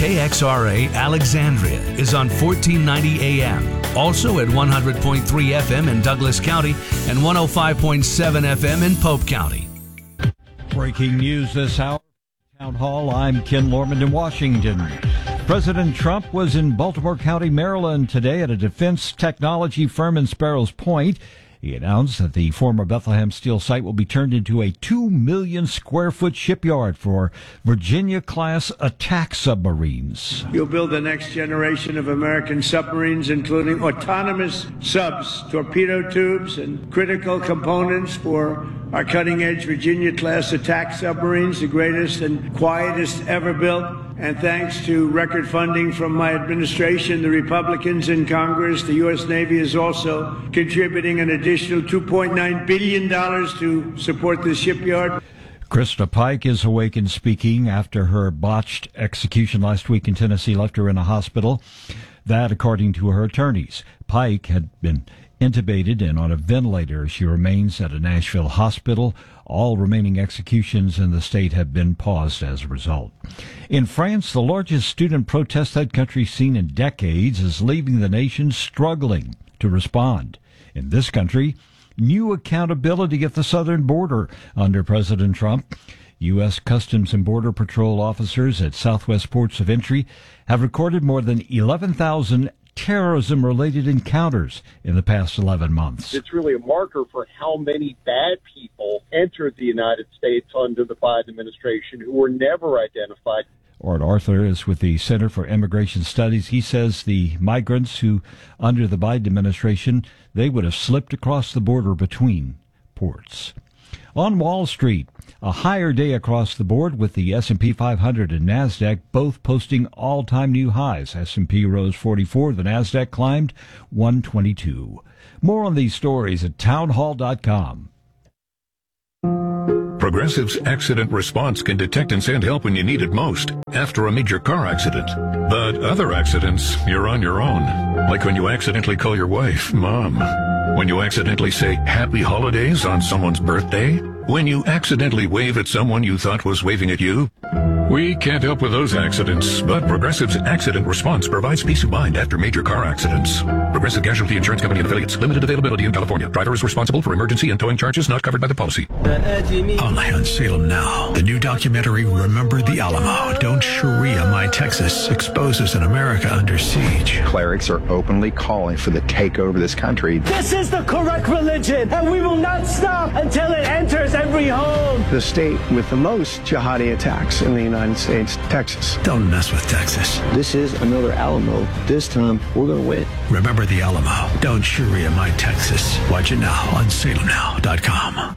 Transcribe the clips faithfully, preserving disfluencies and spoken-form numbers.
K X R A Alexandria is on fourteen ninety A M, also at one hundred point three F M in Douglas County and one oh five point seven F M in Pope County. Breaking news this hour. Town Hall, I'm Ken Lorman in Washington. President Trump was in Baltimore County, Maryland today at a defense technology firm in Sparrows Point. He announced that the former Bethlehem Steel site will be turned into a two million square foot shipyard for Virginia-class attack submarines. You'll build the next generation of American submarines, including autonomous subs, torpedo tubes, and critical components for our cutting-edge Virginia-class attack submarines, the greatest and quietest ever built. And thanks to record funding from my administration, the Republicans in Congress, the U S Navy is also contributing an additional two point nine billion dollars to support this shipyard. Krista Pike is awake and speaking after her botched execution last week in Tennessee left her in a hospital. That, according to her attorneys. Pike had been intubated and on a ventilator. She remains at a Nashville hospital. All remaining executions in the state have been paused as a result. In France, the largest student protest that country's seen in decades is leaving the nation struggling to respond. In this country, new accountability at the southern border under President Trump. U S. Customs and Border Patrol officers at southwest ports of entry have recorded more than eleven thousand terrorism-related encounters in the past eleven months. It's really a marker for how many bad people entered the United States under the Biden administration who were never identified. Art Arthur is with the Center for Immigration Studies. He says the migrants who, under the Biden administration, they would have slipped across the border between ports. On Wall Street, a higher day across the board with the S and P five hundred and NASDAQ both posting all-time new highs. S and P rose forty-four, the NASDAQ climbed one twenty-two. More on these stories at townhall dot com. Progressive's accident response can detect and send help when you need it most, after a major car accident. But other accidents, you're on your own. Like when you accidentally call your wife Mom. When you accidentally say Happy Holidays on someone's birthday. When you accidentally wave at someone you thought was waving at you. We can't help with those accidents, but Progressive's accident response provides peace of mind after major car accidents. Progressive Casualty Insurance Company and affiliates. Limited availability in California. Driver is responsible for emergency and towing charges not covered by the policy. Only on Salem Now. The new documentary, Remember the Alamo. Don't Sharia My Texas, exposes an America under siege. Clerics are openly calling for the takeover of this country. This is the correct religion, and we will not stop until it enters every home. The state with the most jihadi attacks in the United States, Texas. Don't mess with Texas. This is another Alamo. This time, we're going to win. Remember the Alamo. Don't Sharia My Texas. Watch it now on salem now dot com.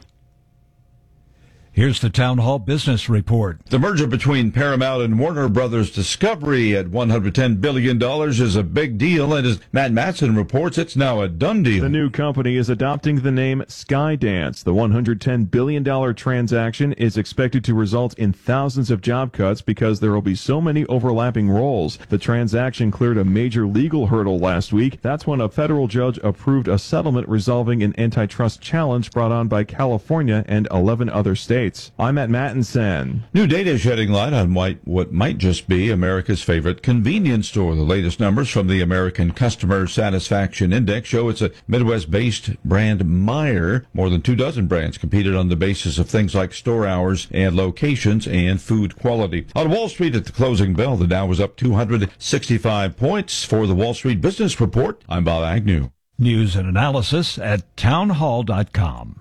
Here's the Town Hall Business Report. The merger between Paramount and Warner Brothers Discovery at one hundred ten billion dollars is a big deal, and as Matt Matson reports, it's now a done deal. The new company is adopting the name Skydance. The one hundred ten billion dollars transaction is expected to result in thousands of job cuts because there will be so many overlapping roles. The transaction cleared a major legal hurdle last week. That's when a federal judge approved a settlement resolving an antitrust challenge brought on by California and eleven other states. I'm at Mattinson. New data is shedding light on what might just be America's favorite convenience store. The latest numbers from the American Customer Satisfaction Index show it's a Midwest-based brand, Meijer. More than two dozen brands competed on the basis of things like store hours and locations and food quality. On Wall Street at the closing bell, the Dow was up two hundred sixty-five points. For the Wall Street Business Report, I'm Bob Agnew. News and analysis at townhall dot com.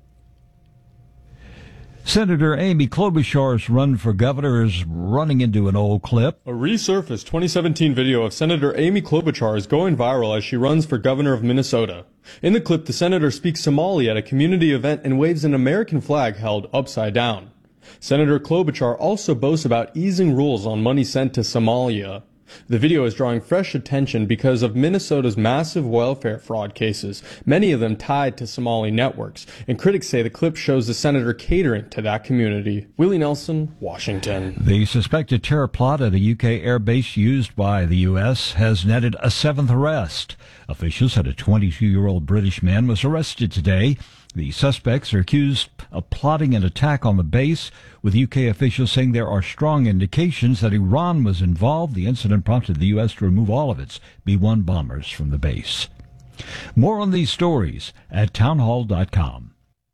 Senator Amy Klobuchar's run for governor is running into an old clip. A resurfaced twenty seventeen video of Senator Amy Klobuchar is going viral as she runs for governor of Minnesota. In the clip, the senator speaks Somali at a community event and waves an American flag held upside down. Senator Klobuchar also boasts about easing rules on money sent to Somalia. The video is drawing fresh attention because of Minnesota's massive welfare fraud cases, many of them tied to Somali networks, and critics say the clip shows the senator catering to that community. Willie Nelson, Washington. The suspected terror plot at a U K airbase used by the U S has netted a seventh arrest. Officials said a twenty-two-year-old British man was arrested today The suspects are accused of plotting an attack on the base, with U K officials saying there are strong indications that Iran was involved. The incident prompted the U S to remove all of its B one bombers from the base. More on these stories at townhall dot com.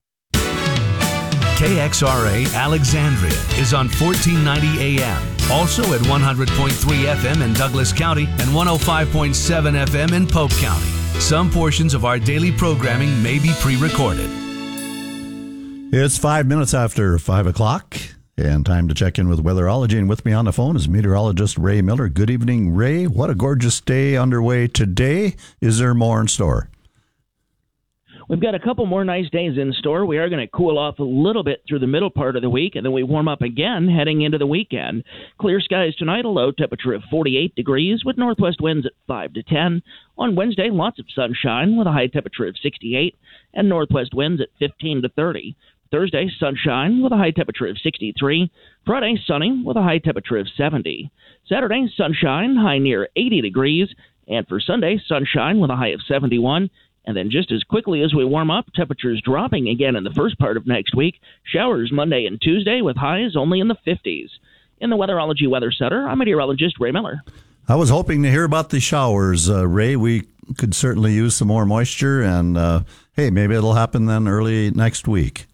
K X R A Alexandria is on fourteen ninety A M, also at one hundred point three F M in Douglas County and one oh five point seven F M in Pope County. Some portions of our daily programming may be pre-recorded. It's five minutes after five o'clock, and time to check in with Weatherology. And with me on the phone is meteorologist Ray Miller. Good evening, Ray. What a gorgeous day underway today. Is there more in store? We've got a couple more nice days in store. We are going to cool off a little bit through the middle part of the week, and then we warm up again heading into the weekend. Clear skies tonight, a low temperature of forty-eight degrees with northwest winds at five to ten. On Wednesday, lots of sunshine with a high temperature of sixty-eight and northwest winds at fifteen to thirty. Thursday, sunshine with a high temperature of sixty-three. Friday, sunny with a high temperature of seventy. Saturday, sunshine, high near eighty degrees. And for Sunday, sunshine with a high of seventy-one. And then just as quickly as we warm up, temperatures dropping again in the first part of next week. Showers Monday and Tuesday with highs only in the fifties. In the Weatherology Weather Center, I'm meteorologist Ray Miller. I was hoping to hear about the showers, uh, Ray. We could certainly use some more moisture, and uh, hey, maybe it'll happen then early next week.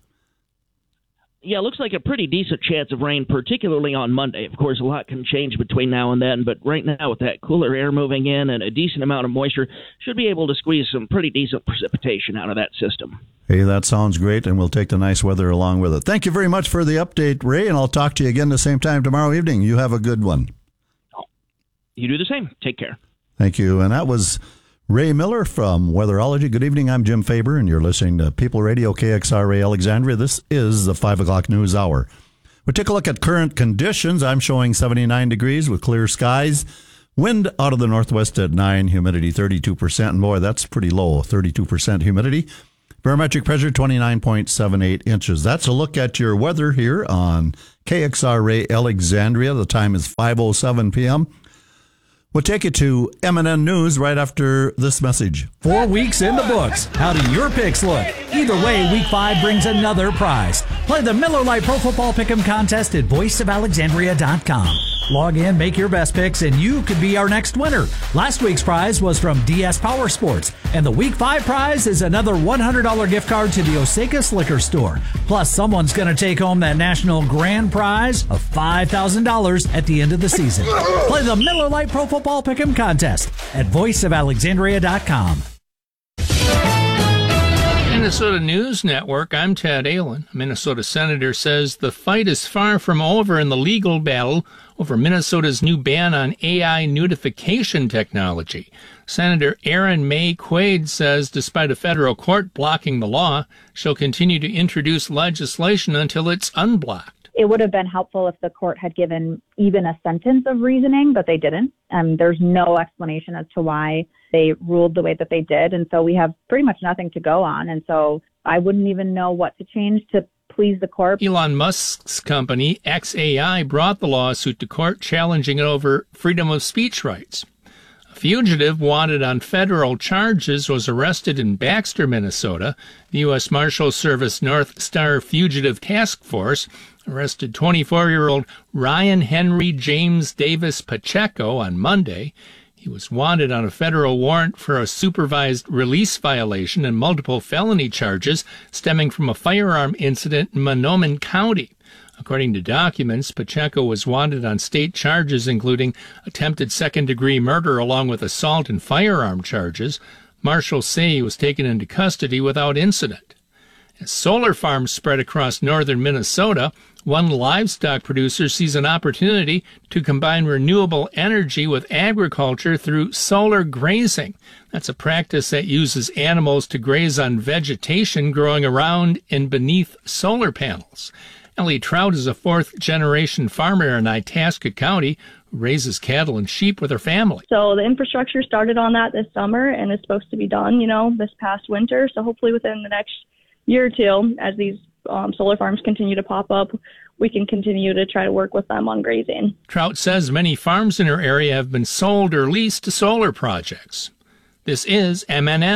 Yeah, it looks like a pretty decent chance of rain, particularly on Monday. Of course, a lot can change between now and then, but right now with that cooler air moving in and a decent amount of moisture, should be able to squeeze some pretty decent precipitation out of that system. Hey, that sounds great, and we'll take the nice weather along with it. Thank you very much for the update, Ray, and I'll talk to you again the same time tomorrow evening. You have a good one. You do the same. Take care. Thank you. And that was Ray Miller from Weatherology. Good evening. I'm Jim Faber, and you're listening to People Radio K X R A Alexandria. This is the five o'clock news hour. We'll take a look at current conditions. I'm showing seventy-nine degrees with clear skies. Wind out of the northwest at nine, humidity thirty-two percent. And boy, that's pretty low, thirty-two percent humidity. Barometric pressure twenty-nine point seven eight inches. That's a look at your weather here on K X R A Alexandria. The time is five oh seven p.m. We'll take you to M and N News right after this message. Four weeks in the books. How do your picks look? Either way, Week five brings another prize. Play the Miller Lite Pro Football Pick'em contest at voice of alexandria dot com. Log in, make your best picks, and you could be our next winner. Last week's prize was from D S Power Sports, and the Week five prize is another one hundred dollars gift card to the Osaka Liquor Store. Plus, someone's going to take home that national grand prize of five thousand dollars at the end of the season. Play the Miller Lite Pro Football Pick'em contest at voice of alexandria dot com. Minnesota News Network, I'm Ted Allen. A Minnesota senator says the fight is far from over in the legal battle over Minnesota's new ban on A I nudification technology. Senator Erin May Quaid says despite a federal court blocking the law, she'll continue to introduce legislation until it's unblocked. It would have been helpful if the court had given even a sentence of reasoning, but they didn't. Um, there's no explanation as to why they ruled the way that they did. And so we have pretty much nothing to go on. And so I wouldn't even know what to change to please the court. Elon Musk's company, X A I, brought the lawsuit to court, challenging it over freedom of speech rights. A fugitive wanted on federal charges was arrested in Baxter, Minnesota. The U S Marshals Service North Star Fugitive Task Force arrested twenty-four-year-old Ryan Henry James Davis Pacheco on Monday. He was wanted on a federal warrant for a supervised release violation and multiple felony charges stemming from a firearm incident in Mahnomen County. According to documents, Pacheco was wanted on state charges including attempted second-degree murder along with assault and firearm charges. Marshals say he was taken into custody without incident. As solar farms spread across northern Minnesota, one livestock producer sees an opportunity to combine renewable energy with agriculture through solar grazing. That's a practice that uses animals to graze on vegetation growing around and beneath solar panels. Ellie Trout is a fourth-generation farmer in Itasca County who raises cattle and sheep with her family. So the infrastructure started on that this summer and is supposed to be done, you know, this past winter. So hopefully within the next year or two, as these um, solar farms continue to pop up, we can continue to try to work with them on grazing. Trout says many farms in her area have been sold or leased to solar projects. This is M N N.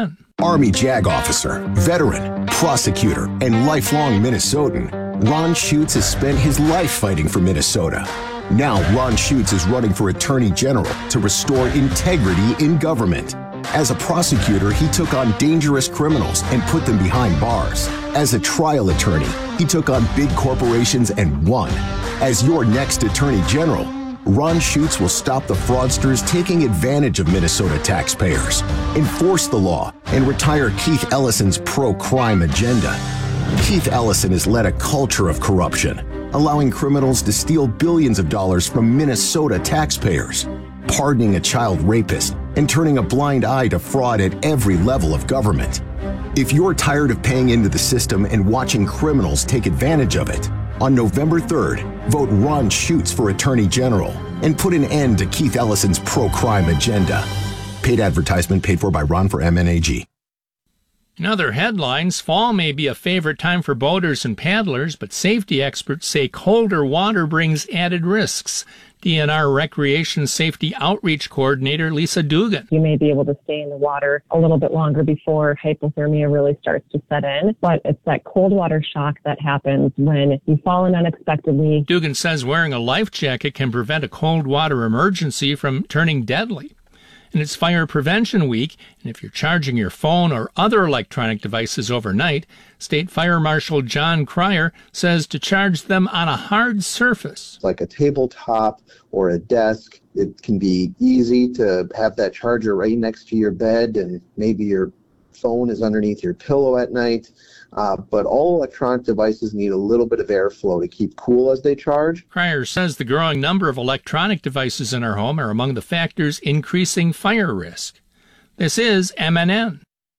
Army JAG officer, veteran, prosecutor, and lifelong Minnesotan, Ron Schutz has spent his life fighting for Minnesota. Now Ron Schutz is running for Attorney General to restore integrity in government. As a prosecutor, he took on dangerous criminals and put them behind bars. As a trial attorney, he took on big corporations and won. As your next Attorney General, Ron Schutz will stop the fraudsters taking advantage of Minnesota taxpayers, enforce the law, and retire Keith Ellison's pro-crime agenda. Keith Ellison has led a culture of corruption, allowing criminals to steal billions of dollars from Minnesota taxpayers, pardoning a child rapist, and turning a blind eye to fraud at every level of government. If you're tired of paying into the system and watching criminals take advantage of it, on November third, vote Ron Schutz for Attorney General and put an end to Keith Ellison's pro-crime agenda. Paid advertisement paid for by Ron for M N A G. In other headlines, fall may be a favorite time for boaters and paddlers, but safety experts say colder water brings added risks. D N R Recreation Safety Outreach Coordinator Lisa Dugan. You may be able to stay in the water a little bit longer before hypothermia really starts to set in, but it's that cold water shock that happens when you fall in unexpectedly. Dugan says wearing a life jacket can prevent a cold water emergency from turning deadly. And it's Fire Prevention Week, and if you're charging your phone or other electronic devices overnight, State Fire Marshal John Cryer says to charge them on a hard surface. Like a tabletop or a desk, it can be easy to have that charger right next to your bed, and maybe your phone is underneath your pillow at night. Uh, but all electronic devices need a little bit of airflow to keep cool as they charge. Cryer says the growing number of electronic devices in our home are among the factors increasing fire risk. This is M N N.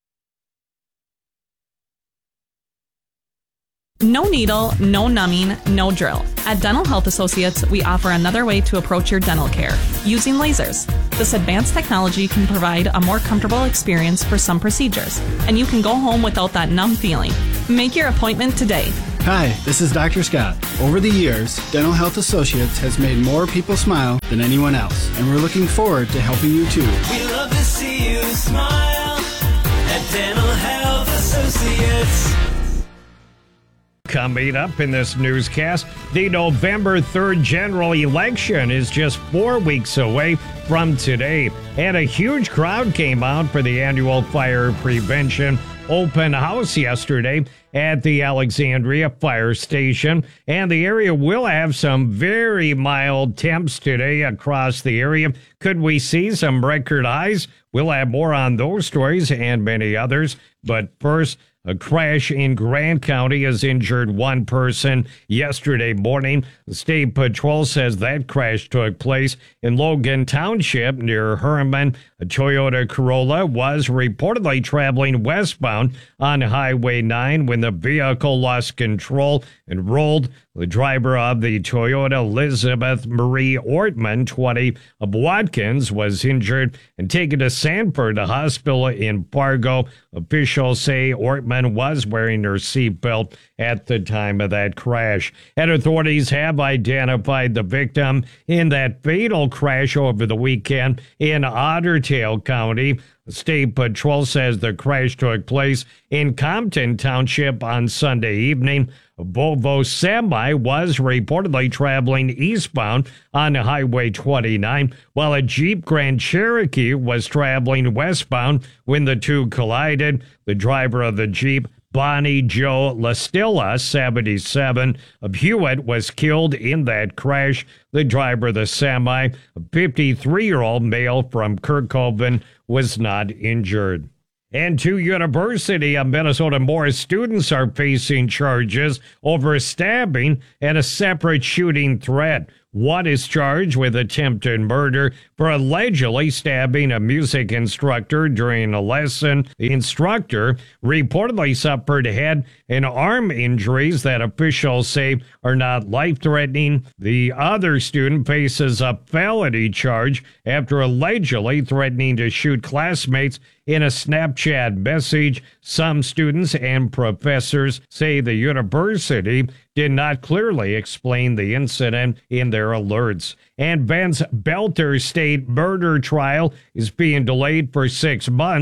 No needle, no numbing, no drill. At Dental Health Associates, we offer another way to approach your dental care, using lasers. This advanced technology can provide a more comfortable experience for some procedures, and you can go home without that numb feeling. Make your appointment today. Hi, this is Doctor Scott. Over the years, Dental Health Associates has made more people smile than anyone else, and we're looking forward to helping you too. We love to see you smile at Dental Health Associates. Coming up in this newscast, the November third general election is just four weeks away from today, and a huge crowd came out for the annual fire prevention open house yesterday at the Alexandria Fire Station, and the area will have some very mild temps today across the area. Could we see some record highs? We'll have more on those stories and many others, but first, a crash in Grant County has injured one person yesterday morning. The State Patrol says that crash took place in Logan Township near Herman. A Toyota Corolla was reportedly traveling westbound on Highway nine when the vehicle lost control and rolled. The driver of the Toyota, Elizabeth Marie Ortman, twenty, of Watkins, was injured and taken to Sanford Hospital in Fargo. Officials say Ortman was wearing her seatbelt at the time of that crash. And authorities have identified the victim in that fatal crash over the weekend in Otter Tail County. The State Patrol says the crash took place in Compton Township on Sunday evening. A Volvo semi was reportedly traveling eastbound on Highway twenty-nine, while a Jeep Grand Cherokee was traveling westbound when the two collided. The driver of the Jeep, Bonnie Joe Lastilla, seventy-seven, of Hewitt, was killed in that crash. The driver of the semi, a fifty-three-year-old male from Kirkhoven, was not injured. And two University of Minnesota Morris students are facing charges over stabbing and a separate shooting threat. One is charged with attempted murder for allegedly stabbing a music instructor during a lesson. The instructor reportedly suffered head and arm injuries that officials say are not life-threatening. The other student faces a felony charge after allegedly threatening to shoot classmates in a Snapchat message. Some students and professors say the university did not clearly explain the incident in their alerts. And Vince Belter state murder trial is being delayed for six months.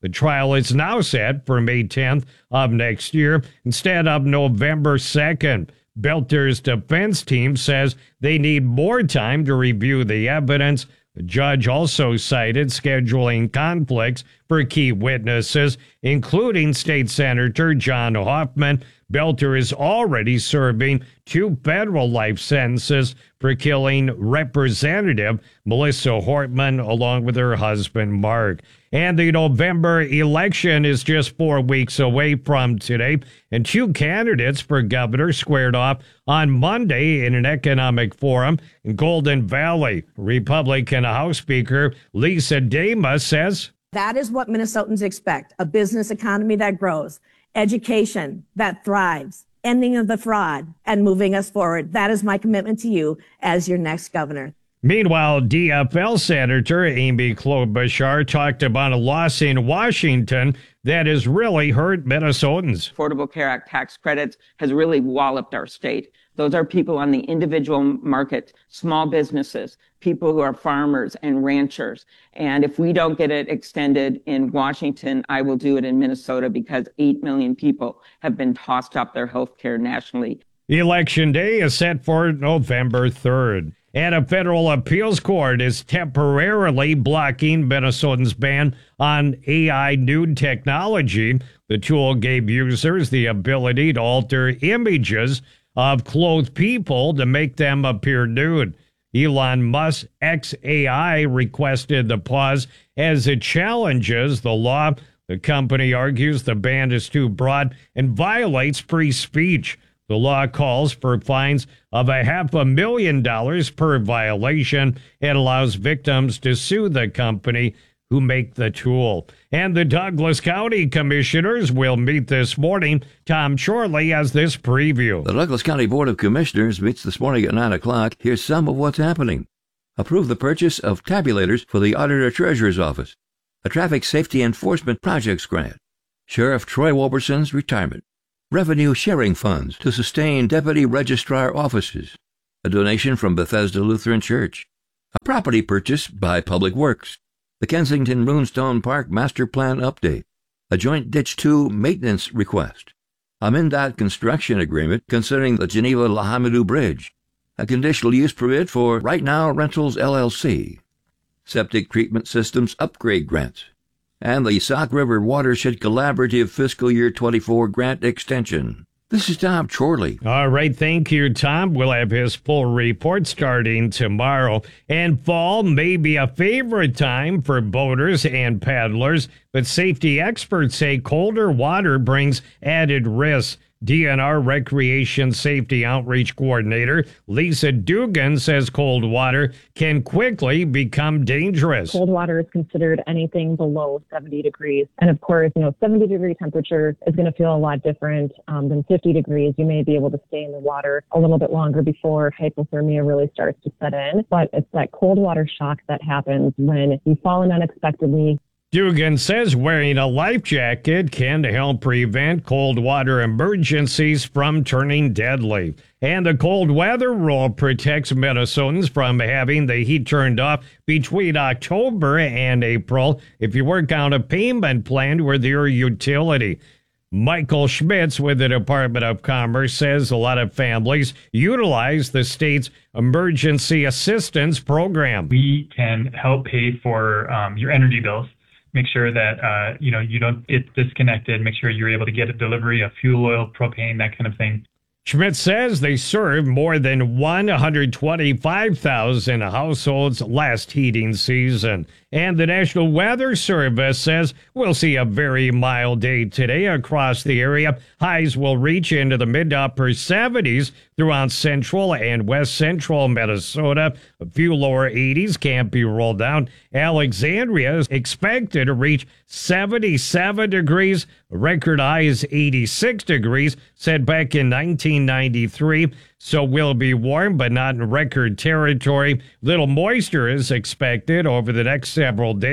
The trial is now set for May tenth of next year instead of November second. Belter's defense team says they need more time to review the evidence. The judge also cited scheduling conflicts for key witnesses, including State Senator John Hoffman. Belter is already serving two federal life sentences for killing Representative Melissa Hortman along with her husband, Mark. And the November election is just four weeks away from today, and two candidates for governor squared off on Monday in an economic forum in Golden Valley. Republican House Speaker Lisa Damas says, that is what Minnesotans expect, a business economy that grows, education that thrives, ending of the fraud, and moving us forward. That is my commitment to you as your next governor. Meanwhile, D F L Senator Amy Klobuchar talked about a loss in Washington that has really hurt Minnesotans. Affordable Care Act tax credits has really walloped our state. Those are people on the individual market, small businesses, people who are farmers and ranchers. And if we don't get it extended in Washington, I will do it in Minnesota because eight million people have been tossed off their health care nationally. Election day is set for November third. And a federal appeals court is temporarily blocking Minnesotans' ban on A I nude technology. The tool gave users the ability to alter images of clothed people to make them appear nude. Elon Musk's X A I requested the pause as it challenges the law. The company argues the ban is too broad and violates free speech. The law calls for fines of a half a million dollars per violation and allows victims to sue the company who make the tool. And the Douglas County Commissioners will meet this morning. Tom Chorley has this preview. The Douglas County Board of Commissioners meets this morning at nine o'clock. Here's some of what's happening. Approve the purchase of tabulators for the Auditor Treasurer's Office. A Traffic Safety Enforcement Projects Grant. Sheriff Troy Wolberson's retirement. Revenue sharing funds to sustain deputy registrar offices. A donation from Bethesda Lutheran Church. A property purchase by Public Works. The Kensington Runestone Park Master Plan update. A Joint Ditch two maintenance request. A MnDOT construction agreement concerning the Geneva-Lahamidou Bridge. A conditional use permit for Right Now Rentals L L C. Septic treatment systems upgrade grants. And the Sauk River Watershed Collaborative Fiscal Year twenty-four grant extension. This is Tom Chorley. All right, thank you, Tom. We'll have his full report starting tomorrow. And fall may be a favorite time for boaters and paddlers, but safety experts say colder water brings added risks. D N R Recreation Safety Outreach Coordinator Lisa Dugan says cold water can quickly become dangerous. Cold water is considered anything below seventy degrees. And of course, you know, seventy degree temperature is going to feel a lot different um, than fifty degrees. You may be able to stay in the water a little bit longer before hypothermia really starts to set in. But it's that cold water shock that happens when you fall in unexpectedly. Dugan says wearing a life jacket can help prevent cold water emergencies from turning deadly. And the cold weather rule protects Minnesotans from having the heat turned off between October and April if you work out a payment plan with your utility. Michael Schmitz with the Department of Commerce says a lot of families utilize the state's emergency assistance program. We can help pay for um, your energy bills. Make sure that, uh, you know, you don't get disconnected. Make sure you're able to get a delivery of fuel oil, propane, that kind of thing. Schmidt says they served more than one hundred twenty-five thousand households last heating season. And the National Weather Service says we'll see a very mild day today across the area. Highs will reach into the mid to upper seventies throughout central and west central Minnesota. A few lower eighties can't be rolled down. Alexandria is expected to reach seventy-seven degrees. A record high is eighty-six degrees, set back in nineteen ninety-three. So we'll be warm, but not in record territory. Little moisture is expected over the next several days.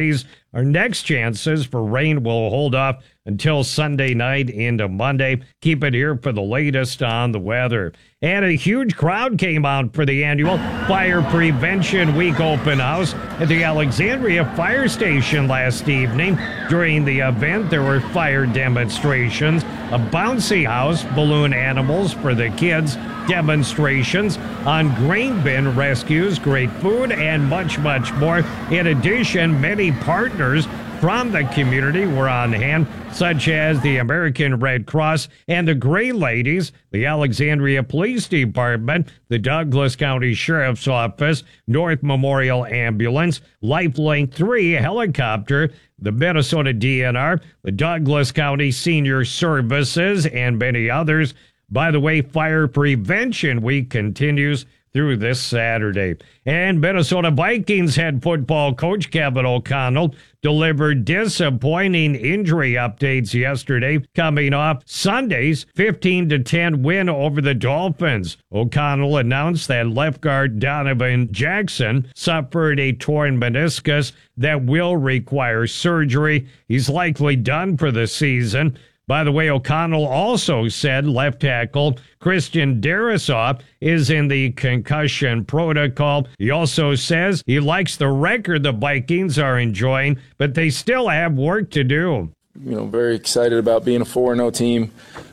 Our next chances for rain will hold off until Sunday night into Monday. Keep it here for the latest on the weather. And a huge crowd came out for the annual Fire Prevention Week open house at the Alexandria Fire Station last evening. During the event, there were fire demonstrations, a bouncy house, balloon animals for the kids, demonstrations on grain bin rescues, great food, and much, much more. In addition, many partners from the community were on hand, such as the American Red Cross and the Gray Ladies, the Alexandria Police Department, the Douglas County Sheriff's Office, North Memorial Ambulance, Lifelink three helicopter, the Minnesota D N R, the Douglas County Senior Services, and many others. By the way, Fire Prevention Week continues through this Saturday. And Minnesota Vikings head football coach Kevin O'Connell delivered disappointing injury updates yesterday, coming off Sunday's fifteen to ten win over the Dolphins. O'Connell announced that left guard Donovan Jackson suffered a torn meniscus that will require surgery. He's likely done for the season. By the way, O'Connell also said left tackle Christian Darisoff is in the concussion protocol. He also says he likes the record the Vikings are enjoying, but they still have work to do. You know, very excited about being a four and oh team,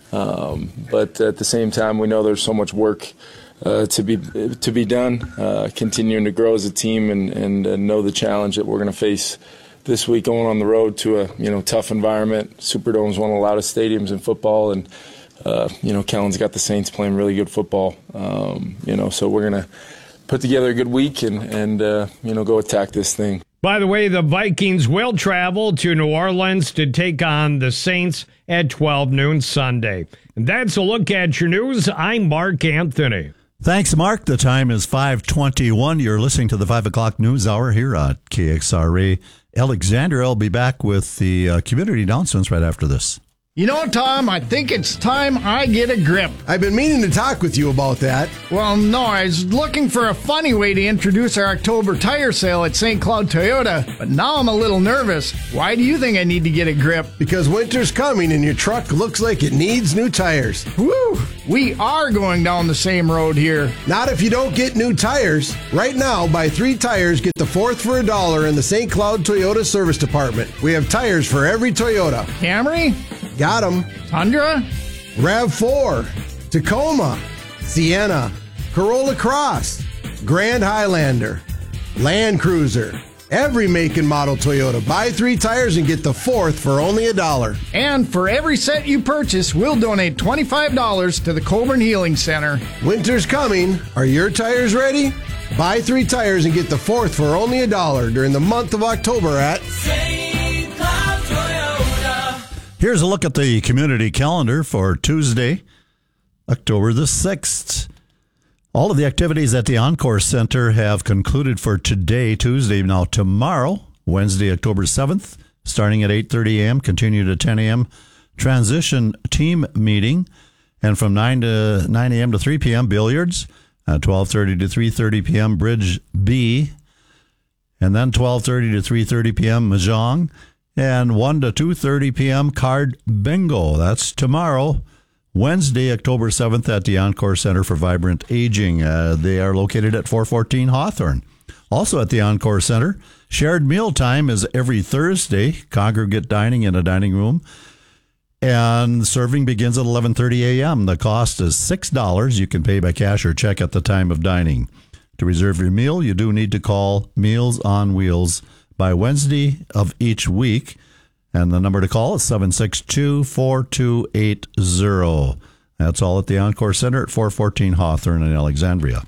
um, but at the same time, we know there's so much work uh, to be to be done, uh, continuing to grow as a team and, and uh, know the challenge that we're going to face this week going on the road to a you know tough environment. Superdome's one of the loudest stadiums in football, and uh, you know Kellen's got the Saints playing really good football. Um, you know, so we're gonna put together a good week and and uh, you know go attack this thing. By the way, the Vikings will travel to New Orleans to take on the Saints at twelve noon Sunday. And that's a look at your news. I'm Mark Anthony. Thanks, Mark. The time is five twenty-one. You're listening to the five o'clock news hour here at K X R A. Alexandria will be back with the uh, community announcements right after this. You know, Tom, I think it's time I get a grip. I've been meaning to talk with you about that. Well, no, I was looking for a funny way to introduce our October tire sale at Saint Cloud Toyota, but now I'm a little nervous. Why do you think I need to get a grip? Because winter's coming and your truck looks like it needs new tires. Woo! We are going down the same road here. Not if you don't get new tires. Right now, buy three tires, get the fourth for a dollar in the Saint Cloud Toyota Service Department. We have tires for every Toyota. Camry? Got them. Tundra? RAV four, Tacoma, Sienna, Corolla Cross, Grand Highlander, Land Cruiser. Every make and model Toyota. Buy three tires and get the fourth for only a dollar. And for every set you purchase, we'll donate twenty-five dollars to the Coburn Healing Center. Winter's coming. Are your tires ready? Buy three tires and get the fourth for only a dollar during the month of October at Saint Cloud Toyota. Here's a look at the community calendar for Tuesday, October the sixth. All of the activities at the Encore Center have concluded for today, Tuesday. Now tomorrow, Wednesday, October seventh, starting at eight thirty a.m., continue to ten a.m., transition team meeting, and from nine to nine a.m. to three p.m., billiards, uh, twelve thirty to three thirty p.m., Bridge B, and then twelve thirty to three thirty p.m., Mahjong, and one to two thirty p.m. card bingo. That's tomorrow, Wednesday, October seventh, at the Encore Center for Vibrant Aging. Uh, they are located at four fourteen Hawthorne. Also at the Encore Center, shared meal time is every Thursday, congregate dining in a dining room, and serving begins at eleven thirty a.m. The cost is six dollars. You can pay by cash or check at the time of dining. To reserve your meal, you do need to call Meals on Wheels by Wednesday of each week. And the number to call is seven six two, four two eight zero. That's all at the Encore Center at four fourteen Hawthorne in Alexandria.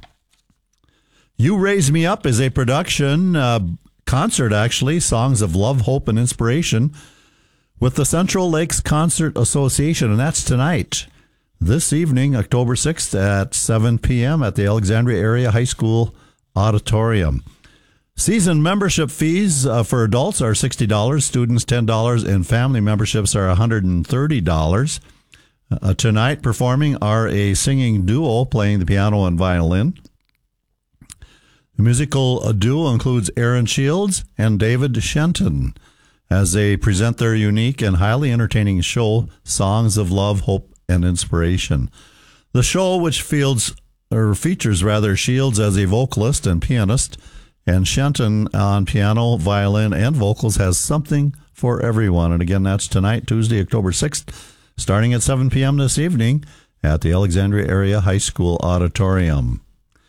You Raise Me Up is a production, uh, concert actually, songs of love, hope, and inspiration with the Central Lakes Concert Association, and that's tonight, this evening, October sixth at seven p.m. at the Alexandria Area High School Auditorium. Season membership fees uh, for adults are sixty dollars, students ten dollars, and family memberships are one hundred thirty dollars. Uh, tonight performing are a singing duo playing the piano and violin. The musical duo includes Aaron Shields and David Shenton. as they present their unique and highly entertaining show, Songs of Love, Hope, and Inspiration. The show, which fields or features rather Shields as a vocalist and pianist, and Shenton on piano, violin, and vocals, has something for everyone. And again, that's tonight, Tuesday, October sixth, starting at seven p.m. this evening at the Alexandria Area High School Auditorium.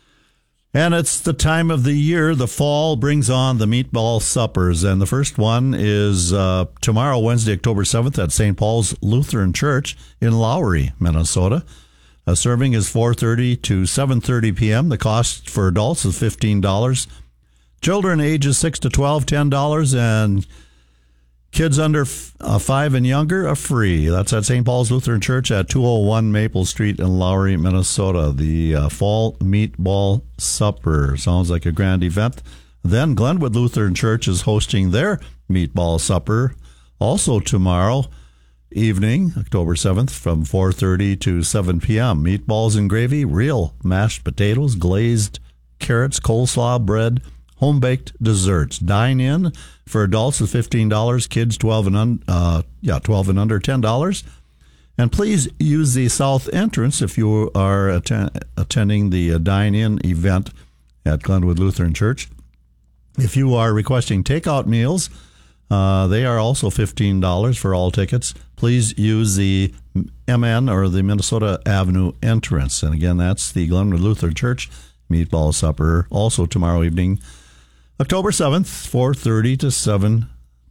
And it's the time of the year. The fall brings on the meatball suppers. And the first one is uh, tomorrow, Wednesday, October seventh, at Saint Paul's Lutheran Church in Lowry, Minnesota. A serving is four thirty to seven thirty p.m. The cost for adults is fifteen dollars. Children ages six to twelve, ten dollars, and kids under f- uh, five and younger are free. That's at Saint Paul's Lutheran Church at two oh one Maple Street in Lowry, Minnesota. The uh, Fall Meatball Supper sounds like a grand event. Then Glenwood Lutheran Church is hosting their Meatball Supper also tomorrow evening, October seventh, from four thirty to seven p.m. Meatballs and gravy, real mashed potatoes, glazed carrots, coleslaw, bread, home-baked desserts. Dine in for adults is fifteen dollars, kids twelve and un, uh, yeah, twelve and under ten dollars. And please use the south entrance if you are atten- attending the uh, dine-in event at Glenwood Lutheran Church. If you are requesting takeout meals, uh, they are also fifteen dollars for all tickets. Please use the M N or the Minnesota Avenue entrance. And again, that's the Glenwood Lutheran Church Meatball Supper, also tomorrow evening, October seventh, four thirty to seven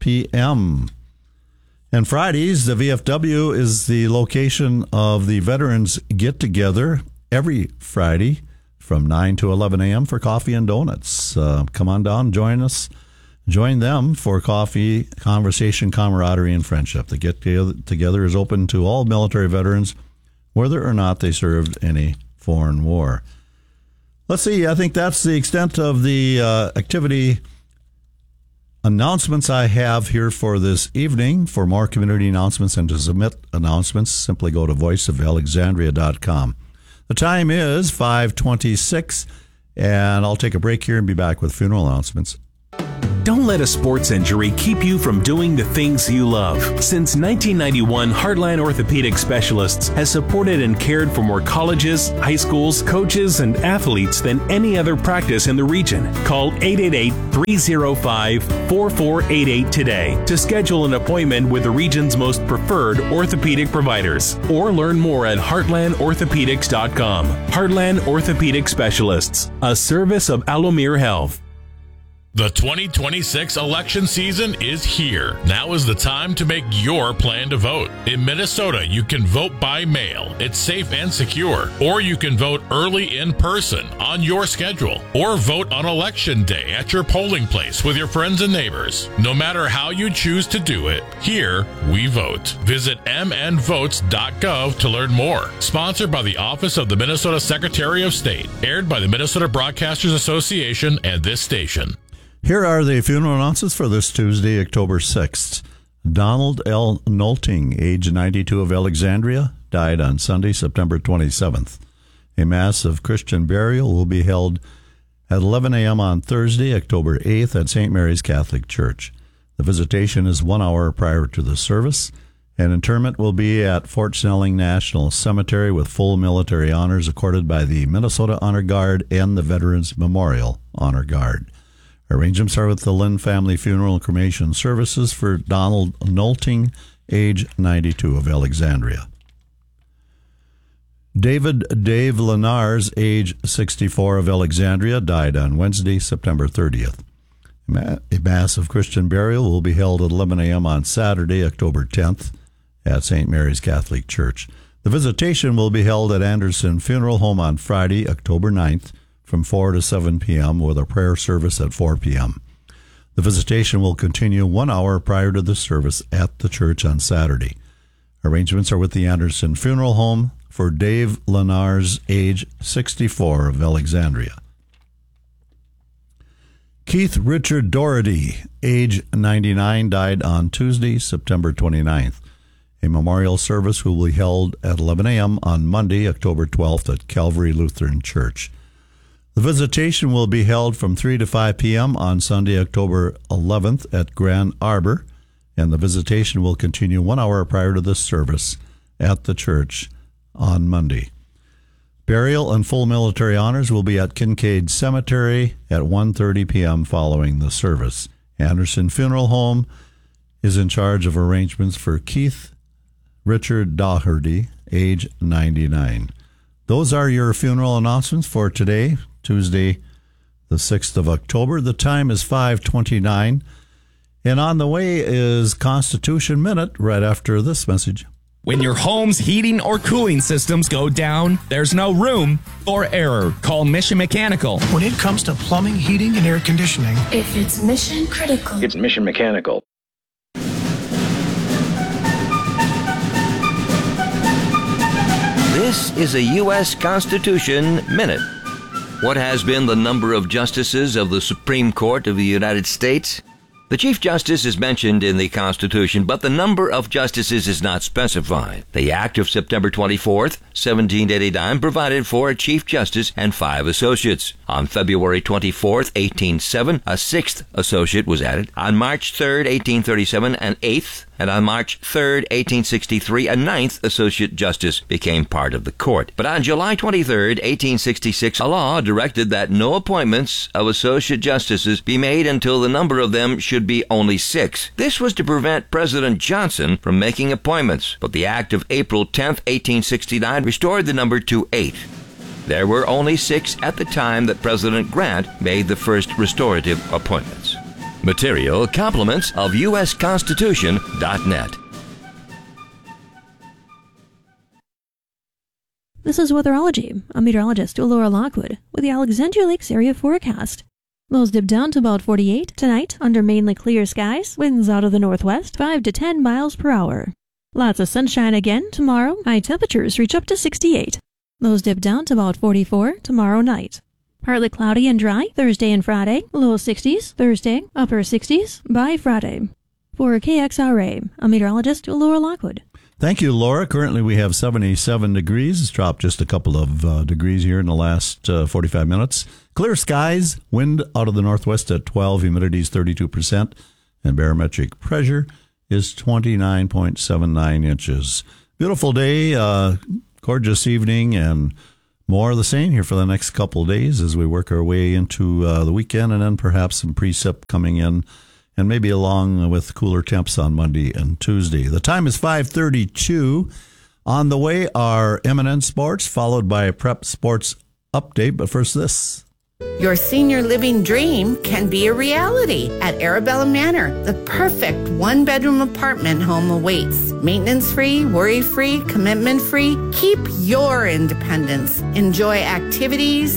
p.m. And Fridays, the V F W is the location of the Veterans Get-Together every Friday from nine to eleven a.m. for coffee and donuts. Uh, come on down, join us. Join them for coffee, conversation, camaraderie, and friendship. The Get-Together is open to all military veterans, whether or not they served any foreign war. Let's see, I think that's the extent of the uh, activity announcements I have here for this evening. For more community announcements and to submit announcements, simply go to voice of alexandria dot com. The time is five twenty-six, and I'll take a break here and be back with funeral announcements. Don't let a sports injury keep you from doing the things you love. Since nineteen ninety-one, Heartland Orthopedic Specialists has supported and cared for more colleges, high schools, coaches, and athletes than any other practice in the region. Call eight eight eight, three oh five, four four eight eight today to schedule an appointment with the region's most preferred orthopedic providers. Or learn more at heartland orthopedics dot com. Heartland Orthopedic Specialists, a service of Alomir Health. The twenty twenty-six election season is here. Now is the time to make your plan to vote. In Minnesota, you can vote by mail. It's safe and secure. Or you can vote early in person on your schedule. Or vote on election day at your polling place with your friends and neighbors. No matter how you choose to do it, here we vote. Visit m n votes dot gov to learn more. Sponsored by the Office of the Minnesota Secretary of State. Aired by the Minnesota Broadcasters Association and this station. Here are the funeral announcements for this Tuesday, October sixth. Donald L. Nolting, age ninety-two, of Alexandria, died on Sunday, September twenty-seventh. A mass of Christian burial will be held at eleven a.m. on Thursday, October eighth, at Saint Mary's Catholic Church. The visitation is one hour prior to the service, and interment will be at Fort Snelling National Cemetery with full military honors accorded by the Minnesota Honor Guard and the Veterans Memorial Honor Guard. Arrangements are with the Lynn Family Funeral and Cremation Services for Donald Nolting, age ninety-two, of Alexandria. David Dave Lenars, age sixty-four, of Alexandria, died on Wednesday, September thirtieth. A mass of Christian burial will be held at eleven a.m. on Saturday, October tenth, at Saint Mary's Catholic Church. The visitation will be held at Anderson Funeral Home on Friday, October ninth, from four to seven p.m. with a prayer service at four p.m. The visitation will continue one hour prior to the service at the church on Saturday. Arrangements are with the Anderson Funeral Home for Dave Lenars, age sixty-four, of Alexandria. Keith Richard Doherty, age ninety-nine, died on Tuesday, September twenty-ninth. A memorial service will be held at eleven a.m. on Monday, October twelfth, at Calvary Lutheran Church. The visitation will be held from three to five p.m. on Sunday, October eleventh, at Grand Arbor, and the visitation will continue one hour prior to the service at the church on Monday. Burial and full military honors will be at Kincaid Cemetery at one thirty p.m. following the service. Anderson Funeral Home is in charge of arrangements for Keith Richard Doherty, age ninety-nine. Those are your funeral announcements for today, Tuesday, the sixth of October. The time is five twenty-nine. And on the way is Constitution Minute right after this message. When your home's heating or cooling systems go down, there's no room for error. Call Mission Mechanical. When it comes to plumbing, heating, and air conditioning, if it's mission critical, it's Mission Mechanical. This is a U S Constitution Minute. What has been the number of justices of the Supreme Court of the United States? The Chief Justice is mentioned in the Constitution, but the number of justices is not specified. The Act of September twenty-fourth, seventeen eighty-nine provided for a Chief Justice and five associates. On February twenty-fourth, eighteen oh seven, a sixth associate was added. On March third, eighteen thirty-seven, an eighth. And on March third, eighteen sixty-three, a ninth associate justice became part of the court. But on July twenty-third, eighteen sixty-six, a law directed that no appointments of associate justices be made until the number of them should be only six. This was to prevent President Johnson from making appointments, but the Act of April tenth, eighteen sixty-nine restored the number to eight. There were only six at the time that President Grant made the first restorative appointments. Material compliments of U S Constitution dot net. This is Weatherology. I'm meteorologist Laura Lockwood with the Alexandria Lakes area forecast. Lows dip down to about forty-eight tonight under mainly clear skies. Winds out of the northwest, five to ten miles per hour. Lots of sunshine again tomorrow. High temperatures reach up to sixty-eight. Lows dip down to about forty-four tomorrow night. Partly cloudy and dry Thursday and Friday. Low sixties Thursday, upper sixties by Friday. For K X R A, I'm meteorologist Laura Lockwood. Thank you, Laura. Currently we have seventy-seven degrees. It's dropped just a couple of uh, degrees here in the last uh, forty-five minutes. Clear skies, wind out of the northwest at twelve, humidity is thirty-two percent, and barometric pressure is twenty-nine point seven nine inches. Beautiful day, uh, gorgeous evening, and more of the same here for the next couple of days as we work our way into uh, the weekend, and then perhaps some precip coming in, and maybe along with cooler temps on Monday and Tuesday. The time is five thirty-two. On the way are Eminent Sports, followed by a Prep Sports update. But first, this. Your senior living dream can be a reality at Arabella Manor. The perfect one-bedroom apartment home awaits. Maintenance-free, worry-free, commitment-free. Keep your independence. Enjoy activities,